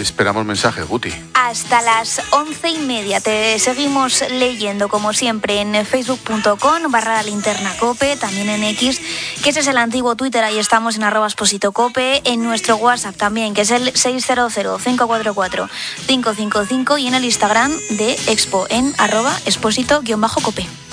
esperamos mensajes, Guti. Hasta las 11:30 te seguimos leyendo, como siempre, en facebook.com/linternacope, también en X, que ese es el antiguo Twitter, ahí estamos en @expositocope, en nuestro WhatsApp también, que es el 600-544-555, y en el Instagram de Expo, en @exposito-cope.